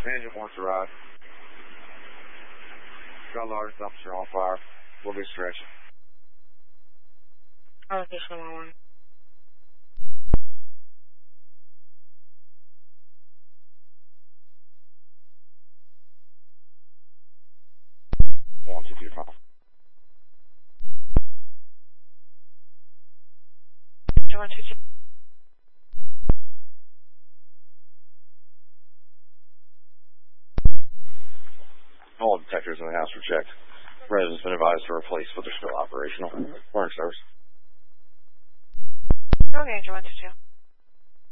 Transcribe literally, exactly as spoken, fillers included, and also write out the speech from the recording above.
Agent wants to ride. Got a large dumpster on fire. We'll be stretched. Location one one. One, two, two, five. Two one two two. All detectors in the house were checked. Residents been advised to replace, but they're still operational. We're in service. Okay, two one two two.